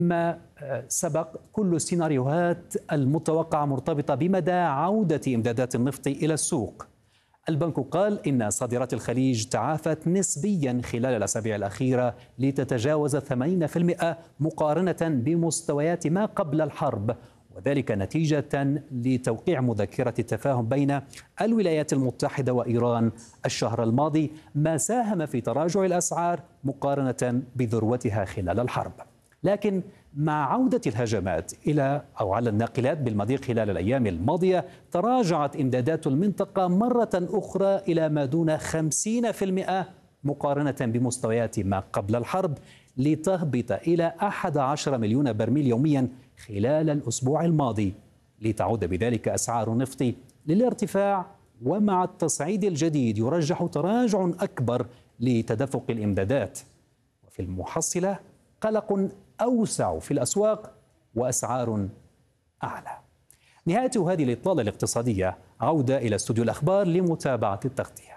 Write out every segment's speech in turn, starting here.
ما سبق كل السيناريوهات المتوقعة مرتبطة بمدى عودة إمدادات النفط إلى السوق. البنك قال إن صادرات الخليج تعافت نسبيا خلال الأسابيع الأخيرة لتتجاوز 80% مقارنة بمستويات ما قبل الحرب، وذلك نتيجة لتوقيع مذكرة التفاهم بين الولايات المتحدة وإيران الشهر الماضي، ما ساهم في تراجع الأسعار مقارنة بذروتها خلال الحرب. لكن مع عودة الهجمات على الناقلات بالمضيق خلال الأيام الماضية، تراجعت إمدادات المنطقة مرة أخرى إلى ما دون 50% مقارنة بمستويات ما قبل الحرب، لتهبط إلى 11 مليون برميل يوميا خلال الأسبوع الماضي، لتعود بذلك أسعار النفط للارتفاع. ومع التصعيد الجديد يرجح تراجع أكبر لتدفق الإمدادات، وفي المحصلة قلق أوسع في الأسواق وأسعار أعلى. نهاية هذه الإطلالة الاقتصادية، عودة إلى استوديو الأخبار لمتابعة التغطية.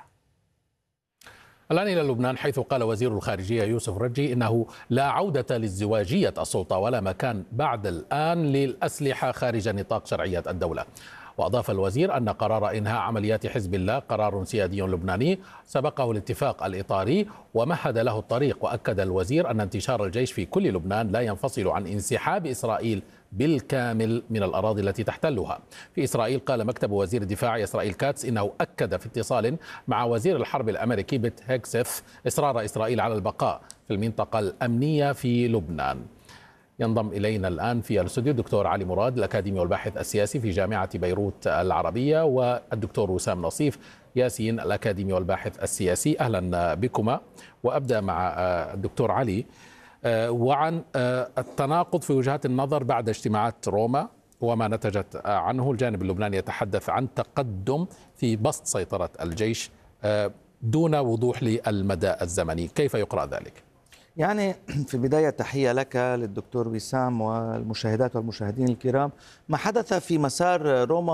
الآن إلى لبنان، حيث قال وزير الخارجية يوسف رجي إنه لا عودة لازدواجية السلطة ولا مكان بعد الآن للأسلحة خارج نطاق شرعية الدولة. وأضاف الوزير أن قرار إنهاء عمليات حزب الله قرار سيادي لبناني سبقه الاتفاق الإطاري ومهد له الطريق. وأكد الوزير أن انتشار الجيش في كل لبنان لا ينفصل عن انسحاب إسرائيل بالكامل من الأراضي التي تحتلها. في إسرائيل قال مكتب وزير الدفاع إسرائيل كاتس إنه أكد في اتصال مع وزير الحرب الأمريكي بيت هيكسف إصرار إسرائيل على البقاء في المنطقة الأمنية في لبنان. ينضم إلينا الآن في الاستوديو الدكتور علي مراد، الأكاديمي والباحث السياسي في جامعة بيروت العربية، والدكتور وسام نصيف ياسين، الأكاديمي والباحث السياسي. أهلا بكما. وأبدأ مع الدكتور علي وعن التناقض في وجهات النظر بعد اجتماعات روما وما نتجت عنه. الجانب اللبناني يتحدث عن تقدم في بسط سيطرة الجيش دون وضوح للمدى الزمني، كيف يقرأ ذلك؟ يعني في البداية تحية لك للدكتور وسام والمشاهدات والمشاهدين الكرام. ما حدث في مسار روما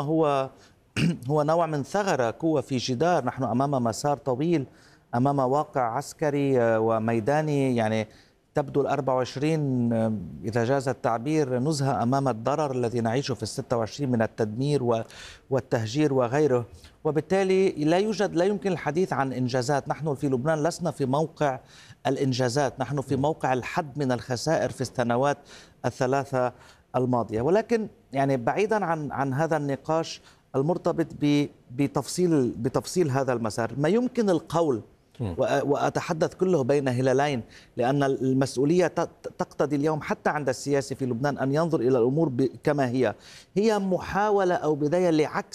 هو نوع من ثغرة، قوة في جدار. نحن أمام مسار طويل، أمام واقع عسكري وميداني. يعني تبدو 24 إذا جاز التعبير نزهة أمام الضرر الذي نعيشه في 26 من التدمير والتهجير وغيره. وبالتالي لا يمكن الحديث عن إنجازات. نحن في لبنان لسنا في موقع الإنجازات، نحن في موقع الحد من الخسائر في السنوات الثلاثة الماضية. ولكن يعني بعيدا عن هذا النقاش المرتبط بتفصيل هذا المسار، ما يمكن القول وأتحدث كله بين هلالين، لأن المسؤولية تقتضي اليوم حتى عند السياسي في لبنان أن ينظر إلى الأمور كما هي محاولة أو بداية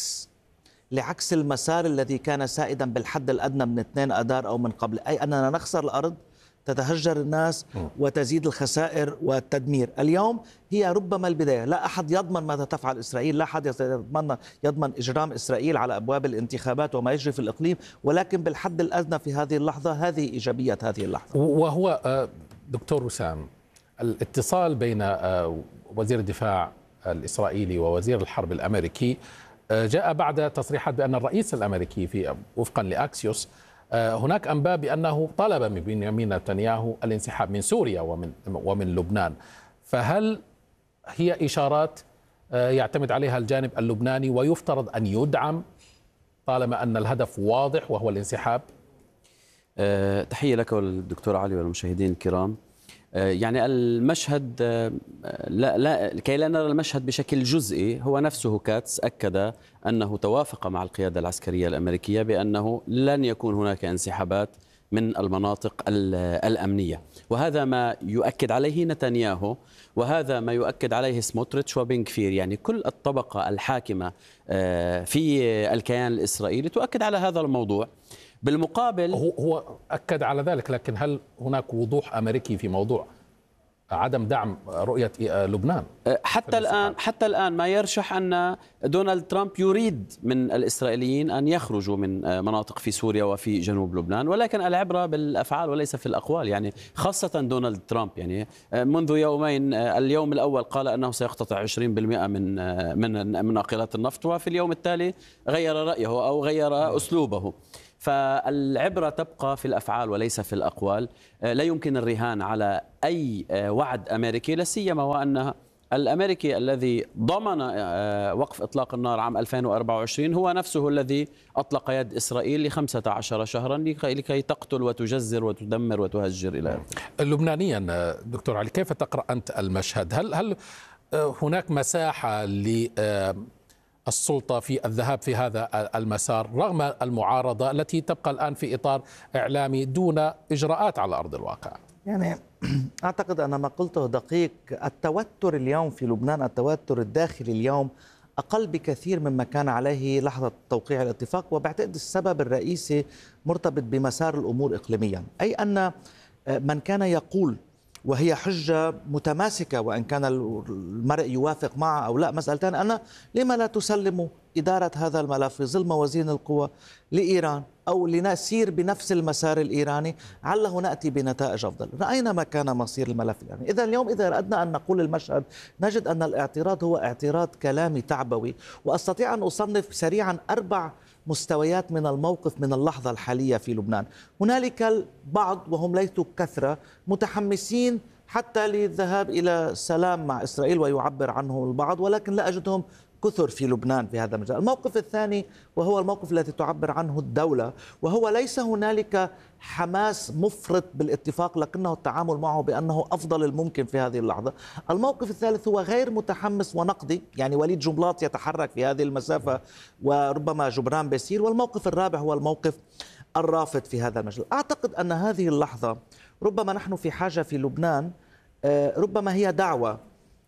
لعكس المسار الذي كان سائدا بالحد الأدنى من 2 أذار أو من قبل، أي أننا نخسر الأرض، تتهجر الناس وتزيد الخسائر والتدمير. اليوم هي ربما البداية. لا أحد يضمن ماذا تفعل إسرائيل، لا أحد يضمن إجرام إسرائيل على أبواب الانتخابات وما يجري في الإقليم، ولكن بالحد الأدنى في هذه اللحظة هذه إيجابية هذه اللحظة. وهو دكتور وسام، الاتصال بين وزير الدفاع الإسرائيلي ووزير الحرب الأمريكي جاء بعد تصريحات بأن الرئيس الأمريكي وفقا لأكسيوس هناك أنباء بأنه طلب من بنيامين نتنياهو الانسحاب من سوريا ومن لبنان. فهل هي إشارات يعتمد عليها الجانب اللبناني ويفترض أن يدعم طالما أن الهدف واضح وهو الانسحاب؟ تحية لك والدكتور علي والمشاهدين الكرام. يعني المشهد كي لا نرى المشهد بشكل جزئي، هو نفسه كاتس أكد أنه توافق مع القيادة العسكرية الأمريكية بأنه لن يكون هناك انسحابات من المناطق الأمنية، وهذا ما يؤكد عليه نتنياهو، وهذا ما يؤكد عليه سموتريتش وبن كفير. يعني كل الطبقة الحاكمة في الكيان الإسرائيلي تؤكد على هذا الموضوع. بالمقابل هو أكد على ذلك، لكن هل هناك وضوح أمريكي في موضوع عدم دعم رؤية لبنان؟ حتى الآن ما يرشح أن دونالد ترامب يريد من الإسرائيليين أن يخرجوا من مناطق في سوريا وفي جنوب لبنان، ولكن العبرة بالأفعال وليس في الأقوال. يعني خاصة دونالد ترامب، يعني منذ يومين، اليوم الأول قال أنه سيقتطع 20% من ناقلات النفط، وفي اليوم التالي غير رأيه أو غير أسلوبه. فالعبرة تبقى في الأفعال وليس في الأقوال. لا يمكن الرهان على أي وعد أمريكي، لا سيما وأن الأمريكي الذي ضمن وقف إطلاق النار عام 2024 هو نفسه الذي أطلق يد إسرائيل ل15 شهرا لكي تقتل وتجزر وتدمر وتهجر إلى آخره. لبنانيا دكتور علي، كيف تقرأ أنت المشهد؟ هل هناك مساحة للسلطة في الذهاب في هذا المسار رغم المعارضة التي تبقى الآن في إطار إعلامي دون إجراءات على أرض الواقع؟ يعني أعتقد أن ما قلته دقيق. التوتر اليوم في لبنان، التوتر الداخلي اليوم أقل بكثير مما كان عليه لحظة توقيع الاتفاق، وبعتقد السبب الرئيسي مرتبط بمسار الأمور إقليميا، أي أن من كان يقول، وهي حجة متماسكة وإن كان المرء يوافق معها أو لا، مسألتان: أنا لما لا تسلموا إدارة هذا الملف في ظل موازين القوى لإيران، أو لنسير بنفس المسار الإيراني عله نأتي بنتائج أفضل. رأينا ما كان مصير الملف الإيراني. إذا اليوم إذا أردنا أن نقول المشهد، نجد أن الاعتراض هو اعتراض كلامي تعبوي، وأستطيع أن أصنف سريعا 4 مستويات من الموقف من اللحظة الحالية في لبنان. هنالك البعض، وهم ليسوا كثرة، متحمسين حتى للذهاب إلى سلام مع إسرائيل ويعبر عنه البعض، ولكن لا أجدهم كثر في لبنان في هذا المجال. الموقف الثاني وهو الموقف الذي تعبر عنه الدولة، وهو ليس هنالك حماس مفرط بالاتفاق لكنه التعامل معه بأنه أفضل الممكن في هذه اللحظة. الموقف الثالث هو غير متحمس ونقدي، يعني وليد جنبلاط يتحرك في هذه المسافة وربما جبران بيسير. والموقف الرابع هو الموقف الرافض في هذا المجال. أعتقد أن هذه اللحظة ربما نحن في حاجة في لبنان، ربما هي دعوة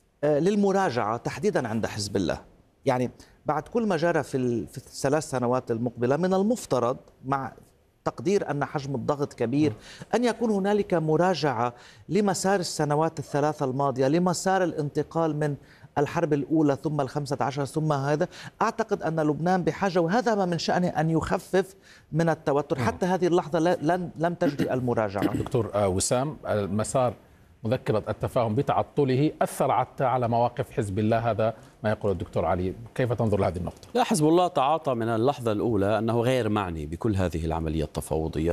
للمراجعة تحديدا عند حزب الله. يعني بعد كل ما جرى في ال3 سنوات المقبلة، من المفترض مع تقدير أن حجم الضغط كبير أن يكون هنالك مراجعة لمسار السنوات ال3 الماضية، لمسار الانتقال من الحرب الأولى ثم ال15 ثم هذا. أعتقد أن لبنان بحاجة، وهذا ما من شأنه أن يخفف من التوتر. حتى هذه اللحظة لم تجري المراجعة. دكتور وسام، المسار مذكرة التفاهم بتعطله أثر على مواقف حزب الله، هذا ما يقول الدكتور علي. كيف تنظر لهذه النقطة؟ لا، حزب الله تعاطى من اللحظة الأولى أنه غير معني بكل هذه العملية التفاوضية،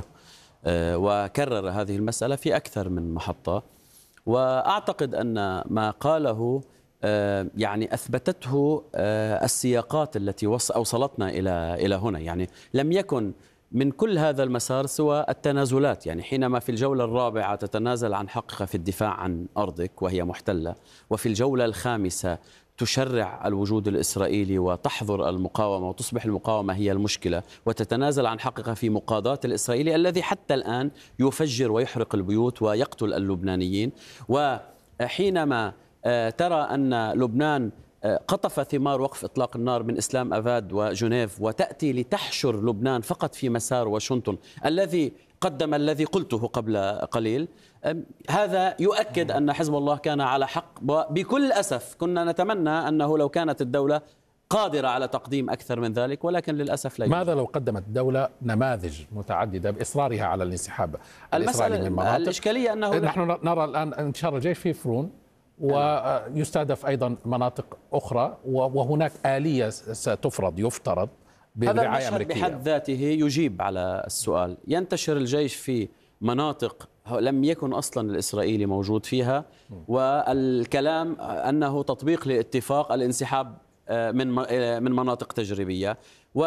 وكرر هذه المسألة في أكثر من محطة. وأعتقد أن ما قاله يعني أثبتته السياقات التي أوصلتنا إلى هنا. يعني لم يكن من كل هذا المسار سوى التنازلات. يعني حينما في الجولة الرابعة تتنازل عن حقك في الدفاع عن أرضك وهي محتلة، وفي الجولة الخامسة تشرع الوجود الإسرائيلي وتحظر المقاومة وتصبح المقاومة هي المشكلة، وتتنازل عن حقك في مقاضاة الإسرائيلي الذي حتى الآن يفجر ويحرق البيوت ويقتل اللبنانيين. وحينما ترى أن لبنان قطف ثمار وقف إطلاق النار من إسلام أباد وجنيف، وتأتي لتحشر لبنان فقط في مسار واشنطن الذي قدم الذي قلته قبل قليل، هذا يؤكد أن حزب الله كان على حق. وبكل أسف كنا نتمنى أنه لو كانت الدولة قادرة على تقديم أكثر من ذلك، ولكن للأسف لا. ماذا لو قدمت الدولة نماذج متعددة بإصرارها على الانسحاب الإسرائيلي من مناطق؟ الإشكالية أنه نحن نرى الآن انتشار الجيش في فرون، ويستهدف أيضا مناطق أخرى، وهناك آلية ستفرض يفترض برعاية أمريكية. هذا المشهد بحد ذاته يجيب على السؤال. ينتشر الجيش في مناطق لم يكن أصلا الإسرائيلي موجود فيها، والكلام أنه تطبيق لاتفاق الانسحاب من مناطق تجريبية.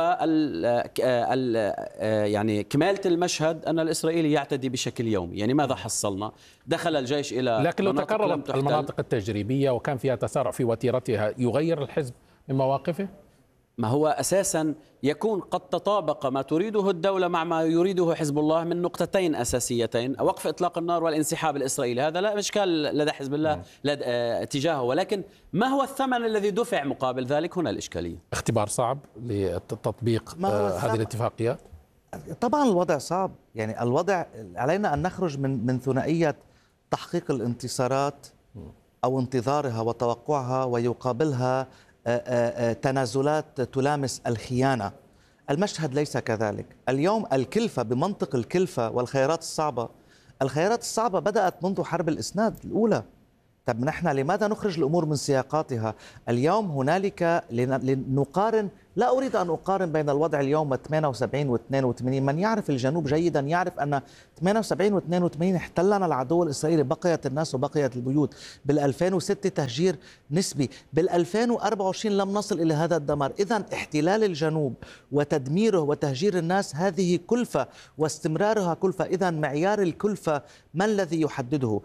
يعني كمالة المشهد أن الإسرائيلي يعتدي بشكل يومي. يعني ماذا حصلنا؟ دخل الجيش إلى لكن لو تكررت المناطق التجريبية وكان فيها تسارع في وتيرتها، يغير الحزب من مواقفه؟ ما هو أساسا يكون قد تطابق ما تريده الدولة مع ما يريده حزب الله من نقطتين أساسيتين: وقف إطلاق النار والانسحاب الإسرائيلي. هذا لا إشكال لدى حزب الله تجاهه، ولكن ما هو الثمن الذي دفع مقابل ذلك؟ هنا الإشكالية. اختبار صعب لتطبيق هذه الاتفاقيات. طبعا الوضع صعب. يعني الوضع علينا أن نخرج من ثنائية تحقيق الانتصارات أو انتظارها وتوقعها، ويقابلها تنازلات تلامس الخيانة. المشهد ليس كذلك. اليوم الكلفة بمنطق الكلفة والخيارات الصعبة، الخيارات الصعبة بدأت منذ حرب الإسناد الأولى. طب نحن لماذا نخرج الأمور من سياقاتها؟ اليوم هنالك لنقارن لا أريد أن أقارن بين الوضع اليوم 78 و 82. من يعرف الجنوب جيدا يعرف أن 78 و 82 احتلنا العدو الإسرائيلي، بقيت الناس وبقيت البيوت. بال 2006 تهجير نسبي، بال 2024 لم نصل إلى هذا الدمار. إذن احتلال الجنوب وتدميره وتهجير الناس هذه كلفة واستمرارها كلفة. إذن معيار الكلفة ما الذي يحدده؟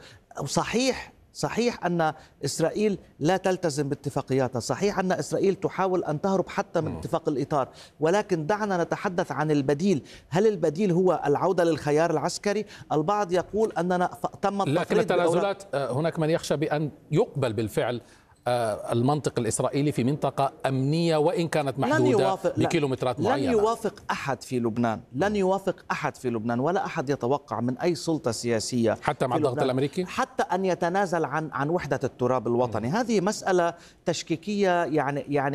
صحيح أن إسرائيل لا تلتزم باتفاقياتها، صحيح أن إسرائيل تحاول أن تهرب حتى من اتفاق الإطار، ولكن دعنا نتحدث عن البديل. هل البديل هو العودة للخيار العسكري؟ البعض يقول أننا تم التفريط، لكن التنازلات هناك من يخشى بأن يقبل بالفعل المنطق الإسرائيلي في منطقة أمنية وإن كانت محدودة بكيلومترات معينة. لن يوافق أحد في لبنان، لن يوافق أحد في لبنان، ولا أحد يتوقع من أي سلطة سياسية حتى مع الضغط الأمريكي حتى أن يتنازل عن وحدة التراب الوطني. هذه مسألة تشكيكية، يعني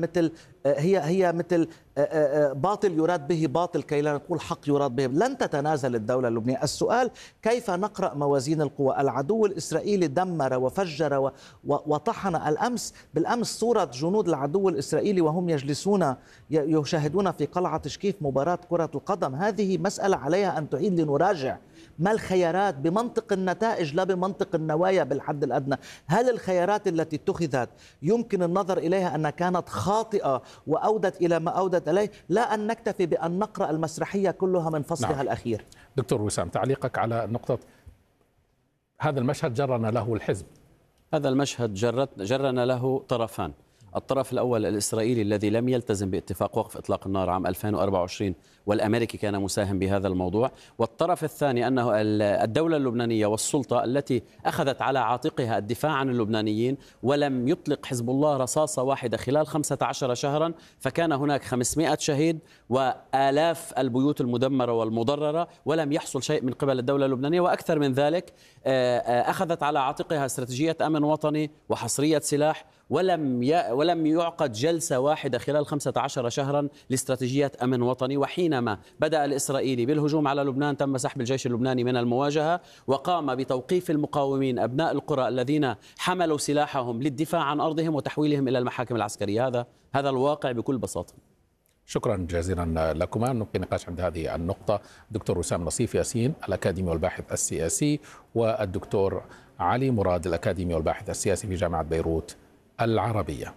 هي مثل باطل يراد به باطل كي لا نقول حق يراد به. لن تتنازل الدولة اللبنانية. السؤال كيف نقرأ موازين القوى؟ العدو الإسرائيلي دمر وفجر وطحن. بالأمس صورة جنود العدو الإسرائيلي وهم يجلسون يشاهدون في قلعة تشكيف مباراة كرة القدم. هذه مسألة عليها أن تعيد لنراجع ما الخيارات بمنطق النتائج لا بمنطق النوايا بالحد الأدنى. هل الخيارات التي اتخذت يمكن النظر إليها أنها كانت خاطئة وأودت إلى ما أودت إليه؟ لا أن نكتفي بأن نقرأ المسرحية كلها من فصلها الأخير. دكتور وسام، تعليقك على نقطة هذا المشهد جرنا له الحزب. هذا المشهد جرنا له طرفان. الطرف الأول الإسرائيلي الذي لم يلتزم باتفاق وقف إطلاق النار عام 2024 والأمريكي كان مساهم بهذا الموضوع، والطرف الثاني أنه الدولة اللبنانية والسلطة التي أخذت على عاتقها الدفاع عن اللبنانيين ولم يطلق حزب الله رصاصة واحدة خلال 15 شهرا، فكان هناك 500 شهيد وآلاف البيوت المدمرة والمضررة ولم يحصل شيء من قبل الدولة اللبنانية. وأكثر من ذلك أخذت على عاتقها استراتيجية أمن وطني وحصرية سلاح، ولم يعقد جلسة واحدة خلال 15 شهرا لاستراتيجية أمن وطني. وحينما بدأ الإسرائيلي بالهجوم على لبنان تم سحب الجيش اللبناني من المواجهة وقام بتوقيف المقاومين أبناء القرى الذين حملوا سلاحهم للدفاع عن أرضهم وتحويلهم إلى المحاكم العسكرية. هذا الواقع بكل بساطة. شكرا جزيلا لكما. نبقي نقاش عند هذه النقطة. دكتور وسام نصيف ياسين الأكاديمي والباحث السياسي، والدكتور علي مراد الأكاديمي والباحث السياسي في جامعة بيروت العربية.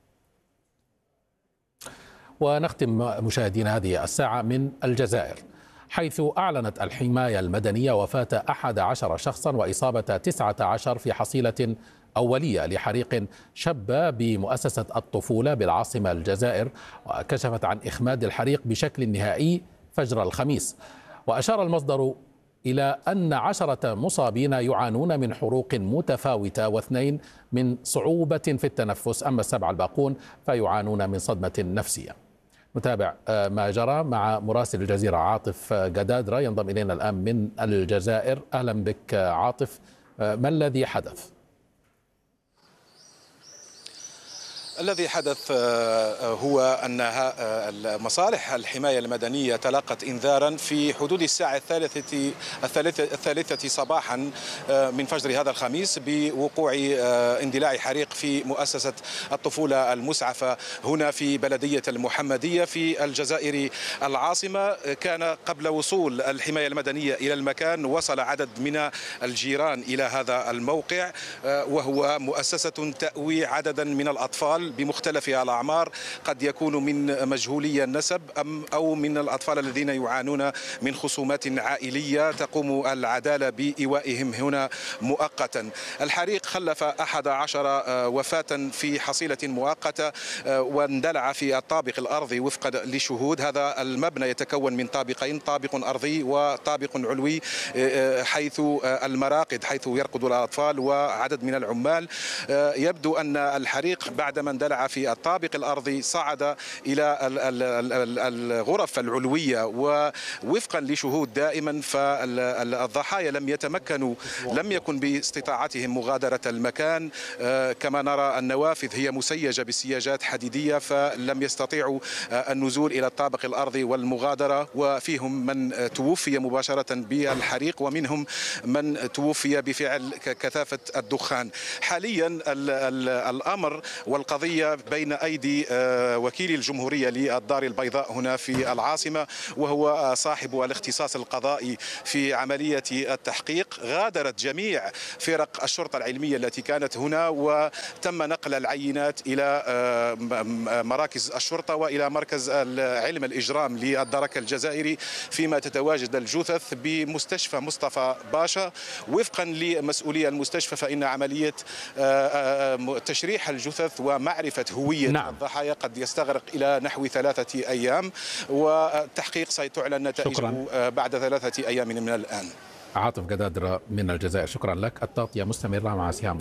ونختم مشاهدينا هذه الساعة من الجزائر، حيث أعلنت الحماية المدنية وفاة 11 شخصا وإصابة 19 في حصيلة أولية لحريق شب بمؤسسة الطفولة بالعاصمة الجزائر، وكشفت عن إخماد الحريق بشكل نهائي فجر الخميس. وأشار المصدر إلى أن 10 مصابين يعانون من حروق متفاوتة و2 من صعوبة في التنفس، أما 7 الباقون فيعانون من صدمة نفسية. نتابع ما جرى مع مراسل الجزيرة عاطف قدادرة ينضم إلينا الآن من الجزائر. أهلا بك عاطف، ما الذي حدث؟ الذي حدث هو أن مصالح الحماية المدنية تلقت إنذارا في حدود الساعة الثالثة صباحا من فجر هذا الخميس بوقوع اندلاع حريق في مؤسسة الطفولة المسعفة هنا في بلدية المحمدية في الجزائر العاصمة. كان قبل وصول الحماية المدنية إلى المكان وصل عدد من الجيران إلى هذا الموقع، وهو مؤسسة تأوي عددا من الأطفال بمختلف الأعمار، قد يكون من مجهولي النسب أو من الأطفال الذين يعانون من خصومات عائلية تقوم العدالة بإيوائهم هنا مؤقتا. الحريق خلف 11 وفاة في حصيلة مؤقتة واندلع في الطابق الأرضي وفقا لشهود. هذا المبنى يتكون من طابقين، طابق أرضي وطابق علوي، حيث المراقد حيث يرقد الأطفال وعدد من العمال. يبدو أن الحريق بعدما اندلع في الطابق الأرضي صعد إلى الغرف العلوية، ووفقا لشهود دائما فالضحايا لم يكن باستطاعتهم مغادرة المكان. كما نرى النوافذ هي مسيجة بسياجات حديدية فلم يستطيعوا النزول إلى الطابق الأرضي والمغادرة، وفيهم من توفي مباشرة بالحريق ومنهم من توفي بفعل كثافة الدخان. حاليا الأمر والقضية القضية بين أيدي وكيل الجمهورية للدار البيضاء هنا في العاصمة، وهو صاحب الاختصاص القضائي في عملية التحقيق. غادرت جميع فرق الشرطة العلمية التي كانت هنا، وتم نقل العينات إلى مراكز الشرطة وإلى مركز علم الإجرام للدرك الجزائري، فيما تتواجد الجثث بمستشفى مصطفى باشا. وفقا لمسؤولي المستشفى فإن عملية تشريح الجثث ومعرفة هوية الضحايا قد يستغرق إلى نحو 3 أيام، والتحقيق سيتعلن نتائجه بعد 3 أيام من الآن. عاطف قدادرة من الجزائر، شكرا لك. التغطية مستمرة مع سهام.